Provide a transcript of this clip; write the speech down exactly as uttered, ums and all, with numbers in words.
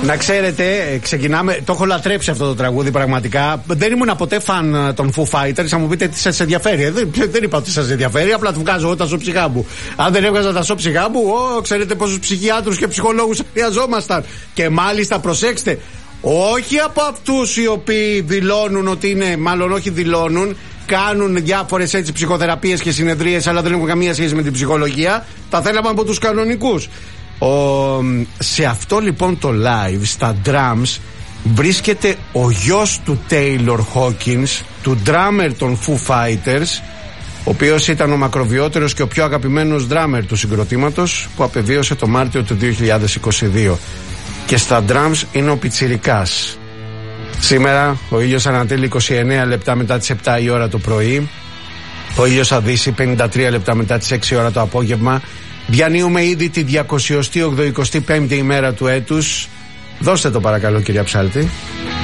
Να ξέρετε, ξεκινάμε. Το έχω λατρέψει αυτό το τραγούδι πραγματικά. Δεν ήμουν ποτέ φαν των Foo Fighters. Θα μου πείτε τι σας ενδιαφέρει. Δεν, δεν είπα ότι σας ενδιαφέρει. Απλά του βγάζω εγώ τα σοψυχά μου. Αν δεν έβγαζα τα σοψυχά μου, ό, ξέρετε πόσους ψυχιάτρους και ψυχολόγους χρειαζόμασταν. Και μάλιστα προσέξτε, όχι από αυτούς οι οποίοι δηλώνουν ότι είναι, μάλλον όχι δηλώνουν, κάνουν διάφορες έτσι ψυχοθεραπείες και συνεδρίες, αλλά δεν έχουν καμία σχέση με την ψυχολογία. Τα θέλαμε από τους κανονικούς. Ο, σε αυτό λοιπόν το live στα drums βρίσκεται ο γιος του Taylor Hawkins, του drummer των Foo Fighters, ο οποίος ήταν ο μακροβιότερος και ο πιο αγαπημένος drummer του συγκροτήματος, που απεβίωσε το Μάρτιο του δύο χιλιάδες είκοσι δύο. Και στα drums είναι ο Πιτσιρικάς. Σήμερα ο ήλιος ανατέλει είκοσι εννέα λεπτά μετά τις επτά η ώρα το πρωί. Ο ήλιος θα δύσει πενήντα τρία λεπτά μετά τις έξι η ώρα το απόγευμα. Διανύουμε ήδη τη διακόσια ογδοηκοστή πέμπτη ημέρα του έτους. Δώστε το παρακαλώ, κυρία Ψάλτη.